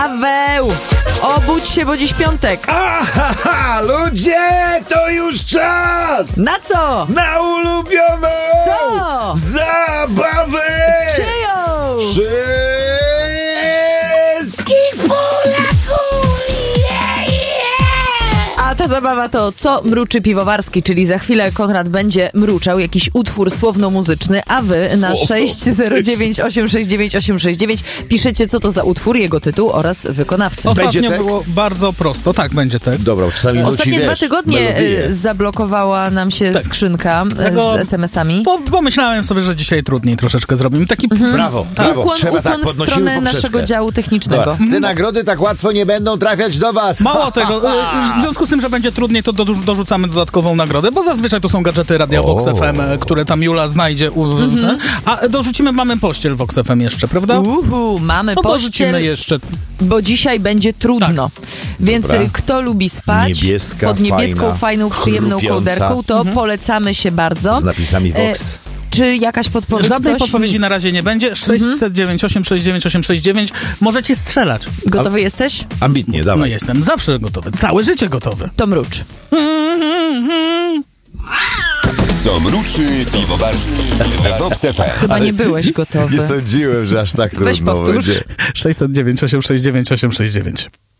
Paweł, obudź się, bo dziś piątek. Aha, ludzie, to już czas! Na co? Na ulubioną Co? zabawę! Czyją? Wszystkich Polaków! A ta zabawa to Co mruczy piwowarski, czyli za chwilę Konrad będzie mruczał jakiś utwór słowno-muzyczny, a wy na 609869869 piszecie, co to za utwór, jego tytuł oraz wykonawcę. Będzie Ostatnio tekst? było bardzo prosto. Tak, będzie tekst. Dobra, czasami Ostatnie musi, 2 tygodnie melodię. zablokowała nam się Tak. skrzynka Tego- z SMS-ami. Pomyślałem sobie, że dzisiaj trudniej troszeczkę zrobimy. Taki Brawo, brawo. Ukłon, Trzeba tak ukłon w podnosimy stronę poprzeczkę. naszego działu technicznego. Dobra. Te nagrody tak łatwo nie będą trafiać do was. Mało tego, w związku z tym, że będzie trudniej, to dorzucamy dodatkową nagrodę, bo zazwyczaj to są gadżety Radia Vox FM, które tam Jula znajdzie. A dorzucimy Mamy Pościel Vox FM jeszcze, prawda? Mamy To dorzucimy pościel, jeszcze. bo dzisiaj będzie trudno. Więc Dobra. kto lubi spać Niebieska, pod niebieską, fajna, fajną, przyjemną chrupiąca. kołderką, to polecamy się bardzo. Z napisami Vox. Czy jakaś podpowiedź? Żadnej Coś? podpowiedzi Nic. na razie nie będzie. 609 869 869. Możecie strzelać. Gotowy jesteś? Ambitnie, No dawaj. jestem zawsze gotowy. Całe życie gotowy. To mrucz. Co mruczy piwowarski w Vox FM. Chyba nie byłeś gotowy. Nie sądziłem, że aż tak Weź trudno powtórz. będzie. 609 869 869.